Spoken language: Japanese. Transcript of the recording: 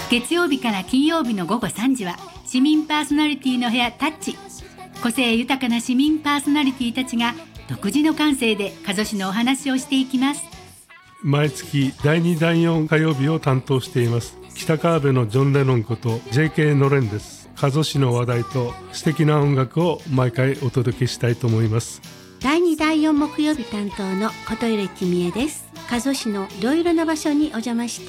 月曜日から金曜日の午後3時は市民パーソナリティの部屋タッチ。個性豊かな市民パーソナリティたちが独自の感性で加須市のお話をしていきます。 毎月第2第4火曜日を担当しています北川辺のジョン・レノンこと JK のれんです。加須市の話題と素敵な音楽を毎回お届けしたいと思います。 第2第4木曜日担当の琴入公恵です。加須市のいろいろな場所にお邪魔して